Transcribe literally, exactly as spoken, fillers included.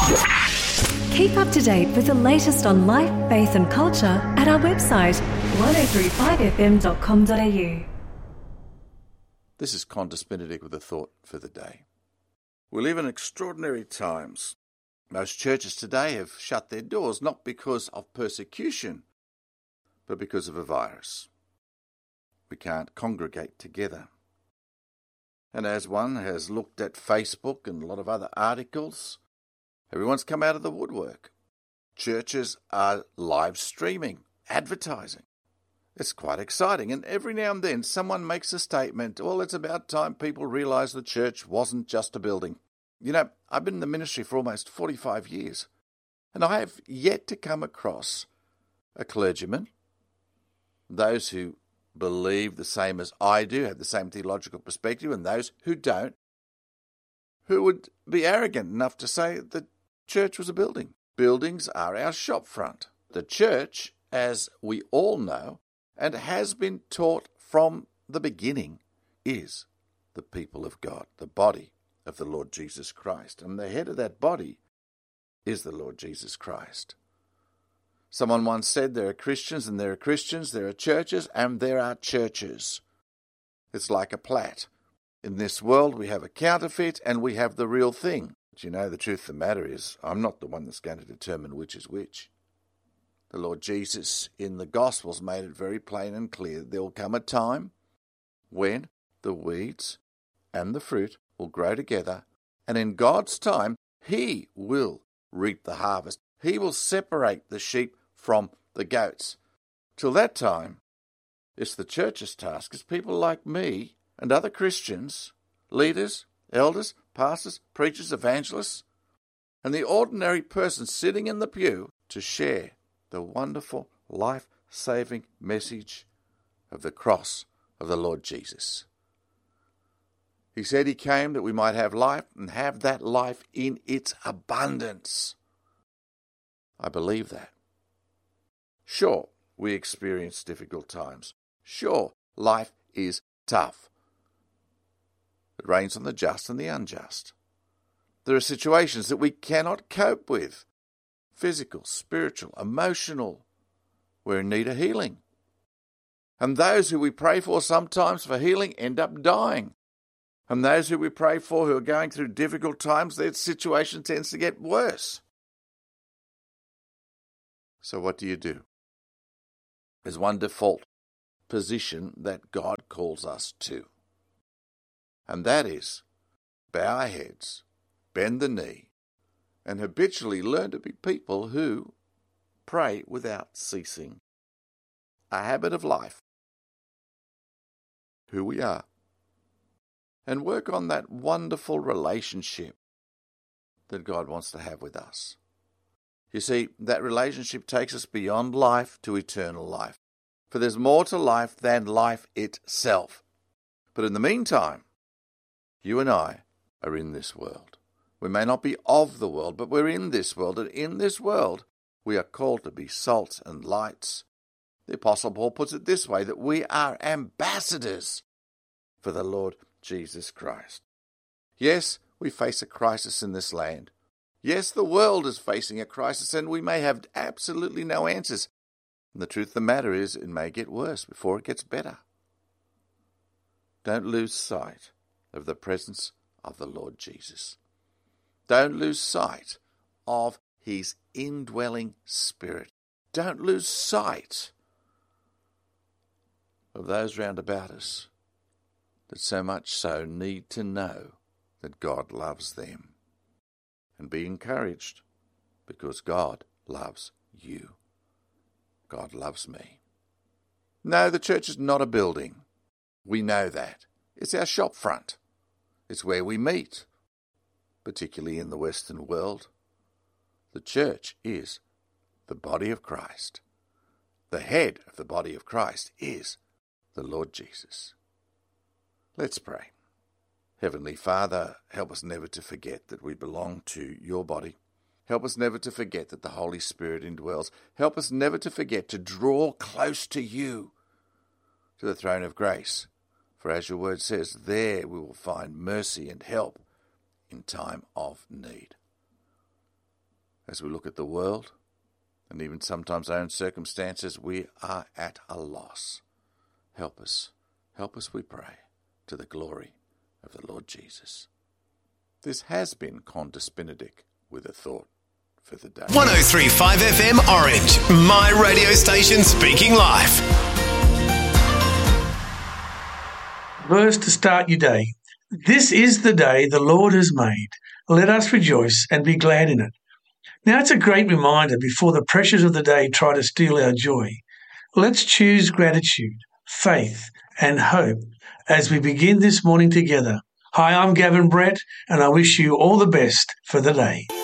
Keep up to date with the latest on life, faith and culture at our website ten thirty-five f m dot com dot a u. This is Qantas Benedict with a thought for the day. We live in extraordinary times. Most churches today have shut their doors not because of persecution, but because of a virus. We can't congregate together. And as one has looked at Facebook and a lot of other articles, everyone's come out of the woodwork. Churches are live streaming, advertising. It's quite exciting, and every now and then someone makes a statement, well, it's about time people realise the church wasn't just a building. You know, I've been in the ministry for almost forty-five years, and I have yet to come across a clergyman, those who believe the same as I do, have the same theological perspective, and those who don't, who would be arrogant enough to say the church was a building. Buildings are our shop front. The church, as we all know, and has been taught from the beginning, is the people of God, the body of the Lord Jesus Christ. And the head of that body is the Lord Jesus Christ. Someone once said there are Christians and there are Christians, there are churches and there are churches. It's like a plat. In this world we have a counterfeit and we have the real thing. But you know, the truth of the matter is, I'm not the one that's going to determine which is which. The Lord Jesus in the Gospels made it very plain and clear that there will come a time when the weeds and the fruit will grow together, and in God's time He will reap the harvest. He will separate the sheep from the goats. Till that time, it's the church's task. It's people like me and other Christians, leaders, elders, pastors, preachers, evangelists, and the ordinary person sitting in the pew to share the wonderful, life-saving message of the cross of the Lord Jesus. He said He came that we might have life and have that life in its abundance. I believe that. Sure, we experience difficult times. Sure, life is tough. It rains on the just and the unjust. There are situations that we cannot cope with. Physical, spiritual, emotional. We're in need of healing. And those who we pray for sometimes for healing end up dying. And those who we pray for who are going through difficult times, their situation tends to get worse. So what do you do? There's one default position that God calls us to. And that is bow our heads, bend the knee, and habitually learn to be people who pray without ceasing. A habit of life. Who we are. And work on that wonderful relationship that God wants to have with us. You see, that relationship takes us beyond life to eternal life. For there's more to life than life itself. But in the meantime, you and I are in this world. We may not be of the world, but we're in this world. And in this world, we are called to be salt and lights. The Apostle Paul puts it this way, that we are ambassadors for the Lord Jesus Christ. Yes, we face a crisis in this land. Yes, the world is facing a crisis and we may have absolutely no answers. And the truth of the matter is, it may get worse before it gets better. Don't lose sight of the presence of the Lord Jesus. Don't lose sight of His indwelling Spirit. Don't lose sight of those round about us that so much so need to know that God loves them. And be encouraged, because God loves you. God loves me. No, the church is not a building. We know that. It's our shop front. It's where we meet, particularly in the Western world. The church is the body of Christ. The head of the body of Christ is the Lord Jesus. Let's pray. Heavenly Father, help us never to forget that we belong to your body. Help us never to forget that the Holy Spirit indwells. Help us never to forget to draw close to you, to the throne of grace. For as your word says, there we will find mercy and help in time of need. as we look at the world and even sometimes our own circumstances, we are at a loss. Help us. Help us, we pray, to the glory of the Lord Jesus. This has been Qantas Benedict with a thought for the day. one oh three point five F M Orange, my radio station speaking life. Verse to start your day. This is the day the Lord has made. Let us rejoice and be glad in it. Now it's a great reminder before the pressures of the day try to steal our joy. Let's choose gratitude, faith and hope as we begin this morning together. Hi, I'm Gavin Brett and I wish you all the best for the day.